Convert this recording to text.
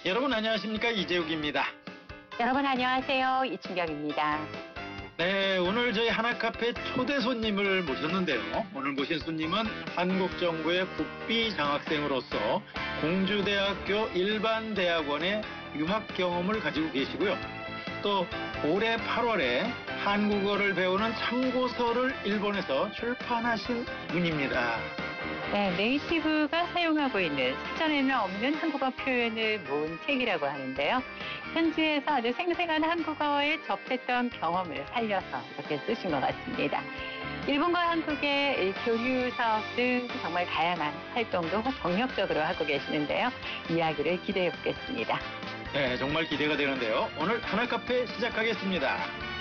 여러분 안녕하십니까? 이재욱입니다. 여러분 안녕하세요. 이춘경입니다. 네, 오늘 저희 하나카페 초대 손님을 모셨는데요. 오늘 모신 손님은 한국 정부의 국비 장학생으로서 공주대학교 일반대학원의 유학 경험을 가지고 계시고요. 또 올해 8월에 한국어를 배우는 참고서를 일본에서 출판하신 분입니다. 네, 네이티브가 사용하고 있는 사전에는 없는 한국어 표현을 모은 책이라고 하는데요. 현지에서 아주 생생한 한국어에 접했던 경험을 살려서 이렇게 쓰신 것 같습니다. 일본과 한국의 교류 사업 등 정말 다양한 활동도 정력적으로 하고 계시는데요. 이야기를 기대해 보겠습니다. 네, 정말 기대가 되는데요. 오늘 하나카페 시작하겠습니다.